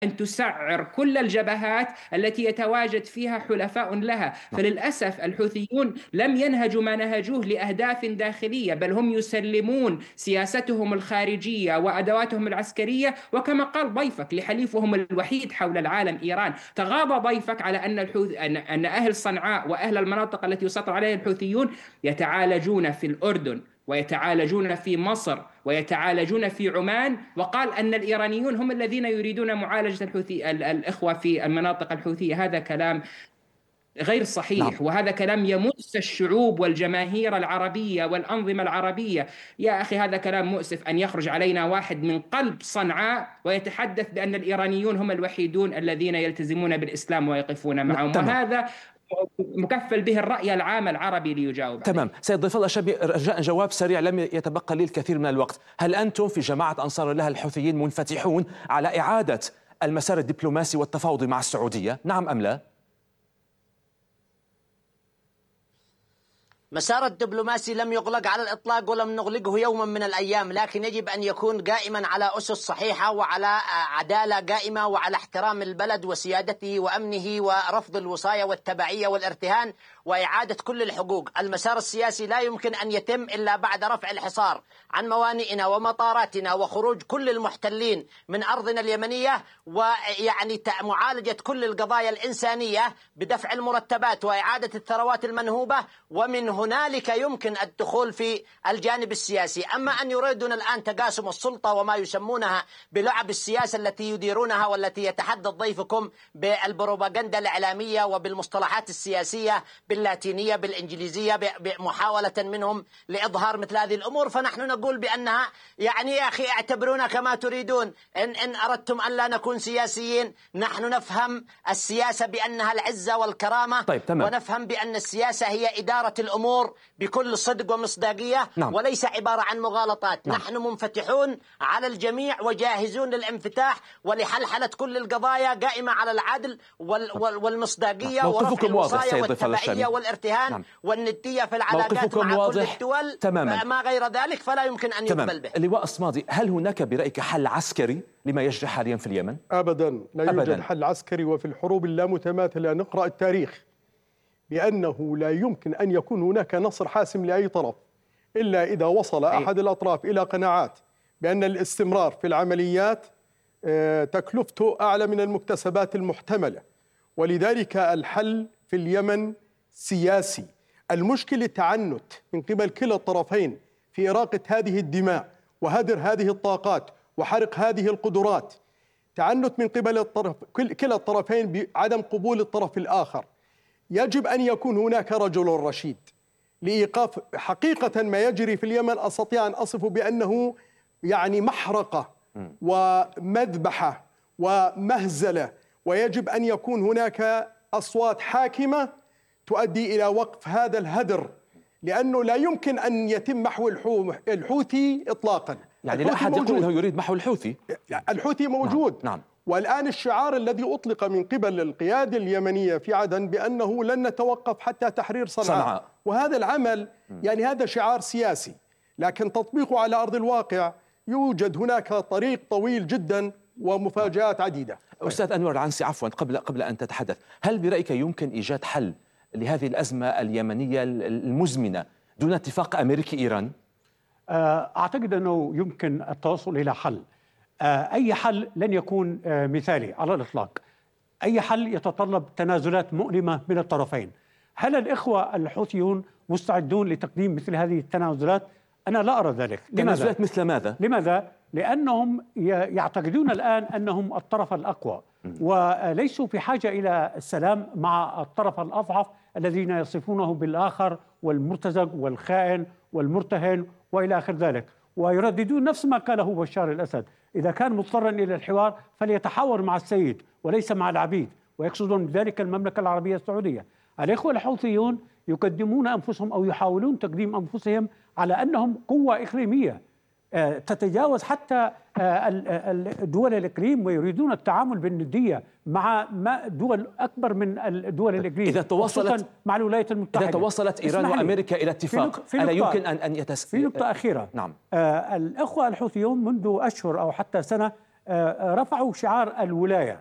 أن تسعر كل الجبهات التي يتواجد فيها حلفاء لها. فللأسف الحوثيون لم ينهجوا ما نهجوه لأهداف داخلية، بل هم يسلمون سياستهم الخارجية وأدواتهم العسكرية، وكما قال ضيفك لحليفهم الوحيد حول العالم إيران. تغاضى ضيفك على أن أهل صنعاء وأهل المناطق التي يسيطر عليها الحوثيون يتعالجون في الأردن ويتعالجون في مصر ويتعالجون في عمان، وقال أن الإيرانيون هم الذين يريدون معالجة الإخوة في المناطق الحوثية. هذا كلام غير نعم. صحيح، وهذا كلام يمس الشعوب والجماهير العربية والأنظمة العربية. يا أخي هذا كلام مؤسف أن يخرج علينا واحد من قلب صنعاء ويتحدث بأن الإيرانيون هم الوحيدون الذين يلتزمون بالإسلام ويقفون معهم، وهذا مكفل به الرأي العام العربي ليجاوب. تمام. سيد ضيف الله الشابي، رجاء جواب سريع، لم يتبقى لي الكثير من الوقت. هل أنتم في جماعة أنصار الله الحوثيين منفتحون على إعادة المسار الدبلوماسي والتفاوض مع السعودية، نعم أم لا؟ مسار الدبلوماسي لم يغلق على الإطلاق ولم نغلقه يوما من الأيام، لكن يجب أن يكون قائما على أسس صحيحة وعلى عدالة قائمة وعلى احترام البلد وسيادته وأمنه ورفض الوصاية والتبعية والارتهان وإعادة كل الحقوق. المسار السياسي لا يمكن أن يتم إلا بعد رفع الحصار عن موانئنا ومطاراتنا وخروج كل المحتلين من أرضنا اليمنية، ويعني معالجة كل القضايا الإنسانية بدفع المرتبات وإعادة الثروات المنهوبة، ومن هنالك يمكن الدخول في الجانب السياسي. أما أن يريدون الآن تقاسم السلطة وما يسمونها بلعب السياسة التي يديرونها والتي يتحدث ضيفكم بالبروباغندا الإعلامية وبالمصطلحات السياسية باللاتينية بالإنجليزية بمحاولة منهم لإظهار مثل هذه الأمور، فنحن نقول بأنها يعني يا أخي اعتبرونا كما تريدون. إن أردتم أن لا نكون سياسيين، نحن نفهم السياسة بأنها العزة والكرامة. طيب، تمام. ونفهم بأن السياسة هي إدارة الأمور بكل صدق ومصداقية. نعم. وليس عبارة عن مغالطات. نعم. نحن منفتحون على الجميع وجاهزون للانفتاح ولحلحلة كل القضايا قائمة على العدل والمصداقية ورفع الوصايا والتبعية والارتهان. نعم. والندية في العلاقات مع كل الدول تماما. ما غير ذلك فلا يمكن أن يقبل به. اللواء الصمادي، هل هناك برأيك حل عسكري لما يجري حاليا في اليمن؟ أبدا لا يوجد حل عسكري، وفي الحروب اللامتماثلة نقرأ التاريخ بأنه لا يمكن أن يكون هناك نصر حاسم لأي طرف إلا إذا وصل أحد الأطراف إلى قناعات بأن الاستمرار في العمليات تكلفته أعلى من المكتسبات المحتملة. ولذلك الحل في اليمن سياسي. المشكلة تعنت من قبل كلا الطرفين في إراقة هذه الدماء وهدر هذه الطاقات وحرق هذه القدرات. تعنت من قبل كلا الطرفين بعدم قبول الطرف الآخر. يجب أن يكون هناك رجل رشيد لإيقاف حقيقة ما يجري في اليمن. أستطيع أن أصفه بأنه يعني محرقة ومذبحة ومهزلة، ويجب أن يكون هناك أصوات حاكمة تؤدي إلى وقف هذا الهدر، لأنه لا يمكن أن يتم محو الحوثي إطلاقا. يعني لا أحد يقول أنه يريد محو الحوثي. الحوثي موجود. نعم. والآن الشعار الذي أطلق من قبل القيادة اليمنية في عدن بأنه لن نتوقف حتى تحرير صنعاء. وهذا العمل يعني هذا شعار سياسي، لكن تطبيقه على أرض الواقع يوجد هناك طريق طويل جدا ومفاجآت عديدة. أستاذ أنور العنسي، عفوا قبل أن تتحدث، هل برأيك يمكن إيجاد حل لهذه الأزمة اليمنية المزمنة دون اتفاق أمريكي إيران؟ أعتقد أنه يمكن التوصل إلى حل. أي حل لن يكون مثالي على الإطلاق. أي حل يتطلب تنازلات مؤلمة من الطرفين. هل الإخوة الحوثيون مستعدون لتقديم مثل هذه التنازلات؟ أنا لا أرى ذلك. تنازلات مثل ماذا؟ لماذا؟ لأنهم يعتقدون الآن أنهم الطرف الأقوى وليسوا في حاجة إلى السلام مع الطرف الأضعف الذين يصفونه بالآخر والمرتزق والخائن والمرتهن وإلى آخر ذلك، ويرددون نفس ما قاله بشار الأسد: إذا كان مضطرا إلى الحوار فليتحاور مع السيد وليس مع العبيد، ويقصدون بذلك المملكة العربية السعودية. الإخوة الحوثيون يقدمون أنفسهم أو يحاولون تقديم أنفسهم على أنهم قوة إقليمية تتجاوز حتى دول الإقليم، ويريدون التعامل بالندية مع دول أكبر من الدول الإقليم. إذا تواصلت مع الولايات المتحدة، إذا تواصلت إيران وأمريكا إلى اتفاق، ألا يمكن أن في نقطة أخيرة. نعم. الأخوة الحوثيون منذ أشهر أو حتى سنة رفعوا شعار الولاية